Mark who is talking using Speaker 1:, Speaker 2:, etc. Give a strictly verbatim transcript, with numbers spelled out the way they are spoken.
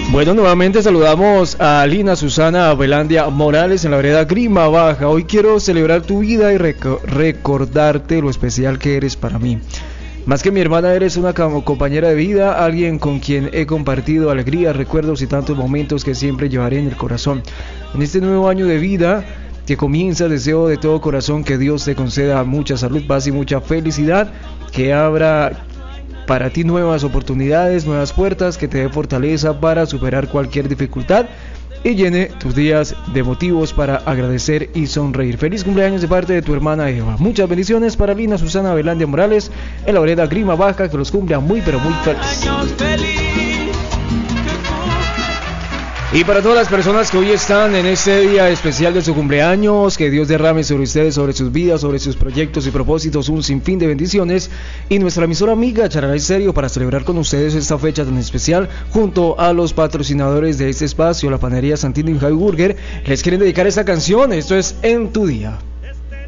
Speaker 1: Bueno, nuevamente saludamos a Lina Susana Abelandia Morales en la vereda Grima Baja. Hoy quiero celebrar tu vida y rec- recordarte lo especial que eres para mí. Más que mi hermana, eres una compañera de vida, alguien con quien he compartido alegrías, recuerdos y tantos momentos que siempre llevaré en el corazón. En este nuevo año de vida que comienza, deseo de todo corazón que Dios te conceda mucha salud, paz y mucha felicidad, que abra para ti nuevas oportunidades, nuevas puertas, que te dé fortaleza para superar cualquier dificultad y llene tus días de motivos para agradecer y sonreír. Feliz cumpleaños de parte de tu hermana Eva. Muchas bendiciones para Lina Susana Abelandia Morales en la vereda Grima Baja, que los cumpla muy pero muy feliz. Y para todas las personas que hoy están en este día especial de su cumpleaños, que Dios derrame sobre ustedes, sobre sus vidas, sobre sus proyectos y propósitos un sinfín de bendiciones. Y nuestra emisora amiga Charalá Estéreo, para celebrar con ustedes esta fecha tan especial, junto a los patrocinadores de este espacio, la Panadería Santino y Javi Burger, les quieren dedicar esta canción. Esto es En Tu Día.